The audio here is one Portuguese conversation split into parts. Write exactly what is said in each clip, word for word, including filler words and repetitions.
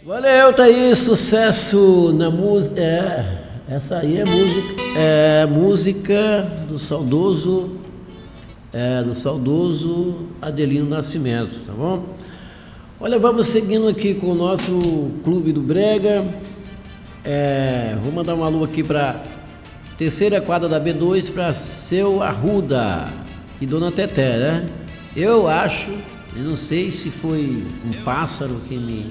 Valeu, Thaís, sucesso na música. É, essa aí é música, é música do saudoso, é, do saudoso Adelino Nascimento, tá bom? Olha, vamos seguindo aqui com o nosso Clube do Brega. É, vou mandar um alô aqui para terceira quadra da B dois para Seu Arruda e Dona Teté, né? Eu acho, eu não sei se foi um pássaro que me,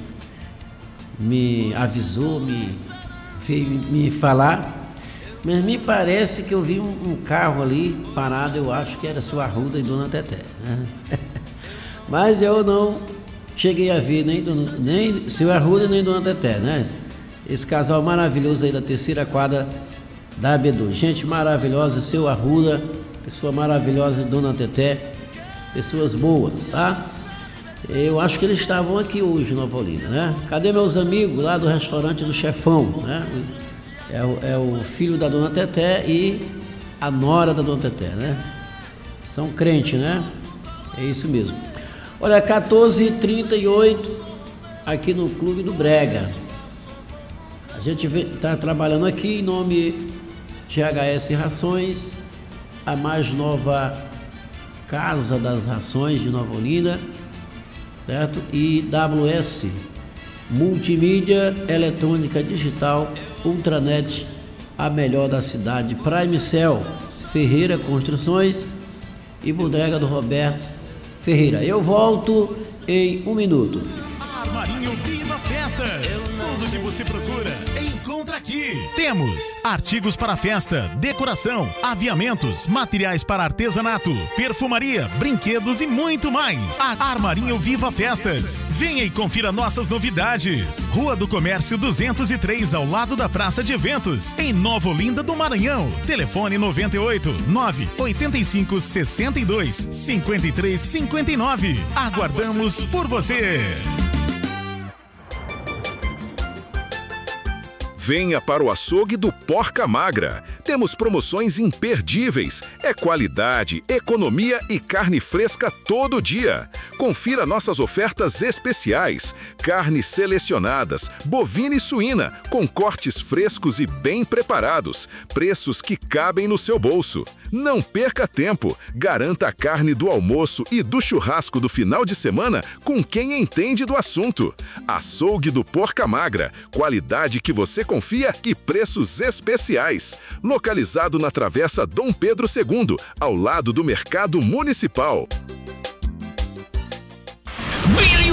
me avisou, me veio me falar, mas me parece que eu vi um, um carro ali parado, eu acho que era Seu Arruda e Dona Teté, né? Mas eu não cheguei a ver nem, nem Seu Arruda nem Dona Teté, né? Esse casal maravilhoso aí da terceira quadra da B dois. Gente maravilhosa, Seu Arruda, pessoa maravilhosa, Dona Teté, pessoas boas, tá? Eu acho que eles estavam aqui hoje em Nova Olinda, né? Cadê meus amigos lá do restaurante do Chefão, né? É o, é o filho da Dona Teté e a nora da Dona Teté, né? São crentes, né? É isso mesmo. Olha, quatorze e trinta e oito aqui no Clube do Brega. A gente está trabalhando aqui em nome de H S Rações, a mais nova casa das rações de Nova Olinda, certo? E W S Multimídia Eletrônica Digital Ultranet, a melhor da cidade. Prime Cell, Ferreira Construções e Bodega do Roberto Ferreira. Eu volto em um minuto. Armarinho Viva Festas. Tudo que você procura, encontra aqui. Temos artigos para festa, decoração, aviamentos, materiais para artesanato, perfumaria, brinquedos e muito mais. A Armarinho Viva Festas. Venha e confira nossas novidades. Rua do Comércio duzentos e três, ao lado da Praça de Eventos, em Nova Olinda do Maranhão. Telefone noventa e oito, nove oitenta e cinco, sessenta e dois, cinquenta e três, cinquenta e nove. Aguardamos por você. Venha para o açougue do Porca Magra. Temos promoções imperdíveis. É qualidade, economia e carne fresca todo dia. Confira nossas ofertas especiais. Carnes selecionadas, bovina e suína, com cortes frescos e bem preparados. Preços que cabem no seu bolso. Não perca tempo. Garanta a carne do almoço e do churrasco do final de semana com quem entende do assunto. Açougue do Porca Magra. Qualidade que você confia e preços especiais. Localizado na Travessa Dom Pedro segundo, ao lado do Mercado Municipal.